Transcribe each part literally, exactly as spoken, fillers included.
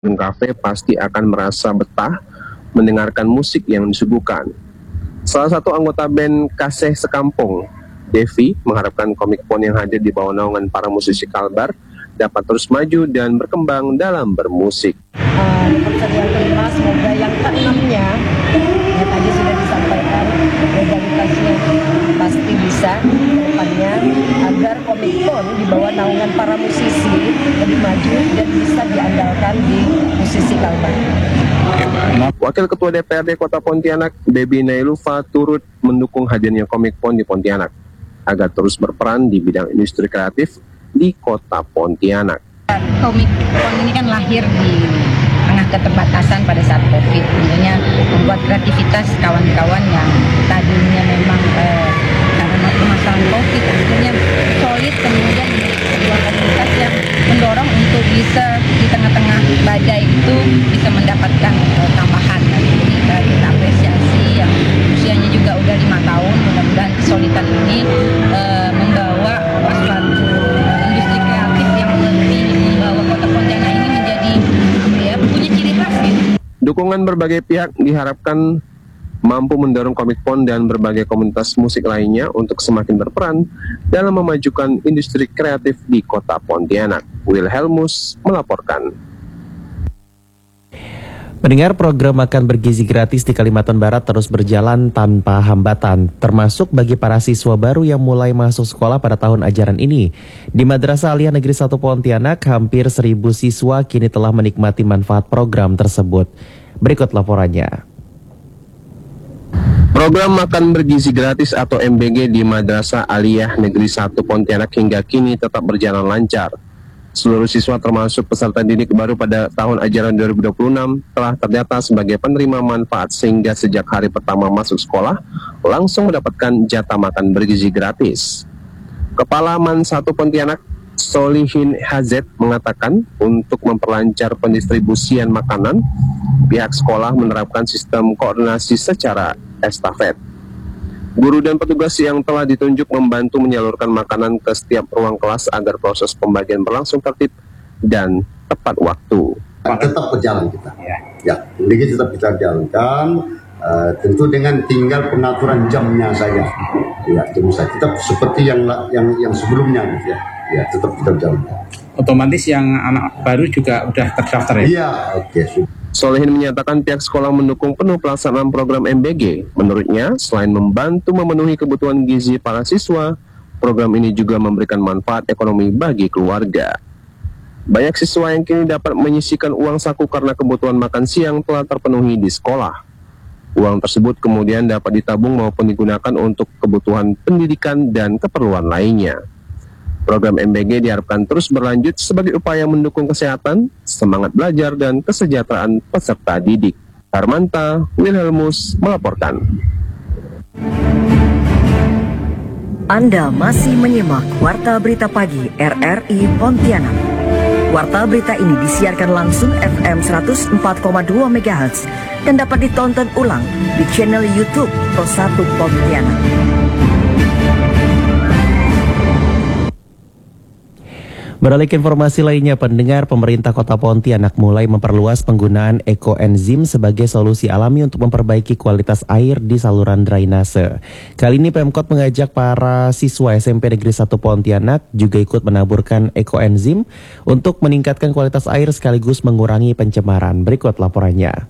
kafe pasti akan merasa betah mendengarkan musik yang disuguhkan. Salah satu anggota band Kasih Sekampung, Devi, mengharapkan Komik Pon yang hadir di bawah naungan para musisi Kalbar dapat terus maju dan berkembang dalam bermusik. Uh, konser yang kelima, semoga yang keenamnya, ya tadi sudah disampaikan, legalitasnya pasti bisa ke depannya, agar Komik Pon di bawah naungan para musisi lebih maju dan bisa diandalkan di musisi Kalbar. Wakil Ketua D P R D Kota Pontianak, Baby Nailufa, turut mendukung hadirnya Komik Pon di Pontianak agar terus berperan di bidang industri kreatif di Kota Pontianak. Komik Pon ini kan lahir di tengah keterbatasan pada saat Covid, tentunya membuat kreativitas kawan-kawan yang tadinya memang eh, karena permasalahan Covid tentunya solid, kemudian sebuah komunitas yang mendorong untuk bisa di tengah-tengah badai itu bisa mendapatkan eh, tambahan. Jadi eh, kita apresiasi yang usianya juga udah lima tahun, mudah-mudahan kesulitan ini eh, membawa suatu industri kreatif yang lebih membawa Kota Pontianak ini menjadi ya, punya ciri khas gitu. Dukungan berbagai pihak diharapkan mampu mendorong Komik Pon dan berbagai komunitas musik lainnya untuk semakin berperan dalam memajukan industri kreatif di Kota Pontianak. Wilhelmus melaporkan. Mendengar program makan bergizi gratis di Kalimantan Barat terus berjalan tanpa hambatan, termasuk bagi para siswa baru yang mulai masuk sekolah pada tahun ajaran ini. Di Madrasah Aliyah Negeri satu Pontianak, hampir seribu siswa kini telah menikmati manfaat program tersebut. Berikut laporannya. Program makan bergizi gratis atau M B G di Madrasah Aliyah Negeri satu Pontianak hingga kini tetap berjalan lancar. Seluruh siswa termasuk peserta didik baru pada tahun ajaran dua ribu dua puluh enam telah terdata sebagai penerima manfaat sehingga sejak hari pertama masuk sekolah langsung mendapatkan jatah makan bergizi gratis. Kepala Man satu Pontianak, Solihin Hazet, mengatakan untuk memperlancar pendistribusian makanan, pihak sekolah menerapkan sistem koordinasi secara estafet. Guru dan petugas yang telah ditunjuk membantu menyalurkan makanan ke setiap ruang kelas agar proses pembagian berlangsung tertib dan tepat waktu. Tetap berjalan kita, ya, ya ini tetap kita jalankan, uh, tentu dengan tinggal pengaturan jamnya saja, ya, jam saja tetap seperti yang yang yang sebelumnya, ya, ya tetap kita jalankan. Otomatis yang anak baru juga udah terdaftar ya? Iya, oke. Okay. Solihin menyatakan pihak sekolah mendukung penuh pelaksanaan program M B G. Menurutnya, selain membantu memenuhi kebutuhan gizi para siswa, program ini juga memberikan manfaat ekonomi bagi keluarga. Banyak siswa yang kini dapat menyisihkan uang saku karena kebutuhan makan siang telah terpenuhi di sekolah. Uang tersebut kemudian dapat ditabung maupun digunakan untuk kebutuhan pendidikan dan keperluan lainnya. Program M B G diharapkan terus berlanjut sebagai upaya mendukung kesehatan, semangat belajar, dan kesejahteraan peserta didik. Harmanta Wilhelmus melaporkan. Anda masih menyimak Warta Berita Pagi R R I Pontianak. Warta berita ini disiarkan langsung F M seratus empat koma dua megahertz dan dapat ditonton ulang di channel YouTube Pro satu Pontianak. Beralih ke informasi lainnya, pendengar, pemerintah Kota Pontianak mulai memperluas penggunaan ekoenzim sebagai solusi alami untuk memperbaiki kualitas air di saluran drainase. Kali ini Pemkot mengajak para siswa S M P Negeri satu Pontianak juga ikut menaburkan ekoenzim untuk meningkatkan kualitas air sekaligus mengurangi pencemaran. Berikut laporannya.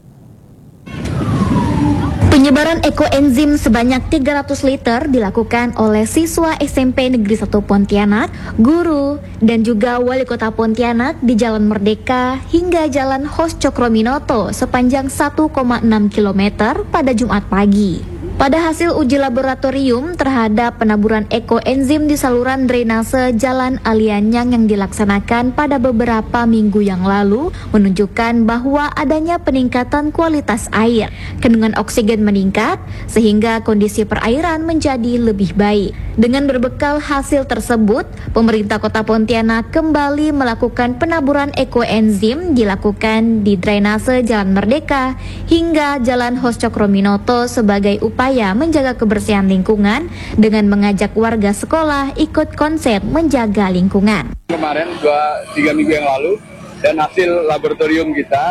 Penyebaran ekoenzim sebanyak tiga ratus liter dilakukan oleh siswa S M P Negeri satu Pontianak, guru, dan juga wali kota Pontianak di Jalan Merdeka hingga Jalan Hos Cokrominoto sepanjang satu koma enam kilometer pada Jumat pagi. Pada hasil uji laboratorium terhadap penaburan ekoenzim di saluran drainase Jalan Alianyang yang dilaksanakan pada beberapa minggu yang lalu menunjukkan bahwa adanya peningkatan kualitas air. Kandungan oksigen meningkat sehingga kondisi perairan menjadi lebih baik. Dengan berbekal hasil tersebut, pemerintah Kota Pontianak kembali melakukan penaburan ekoenzim dilakukan di drainase Jalan Merdeka hingga Jalan Hos Cokrominoto sebagai upaya menjaga kebersihan lingkungan dengan mengajak warga sekolah ikut konsep menjaga lingkungan. Kemarin dua tiga minggu yang lalu dan hasil laboratorium kita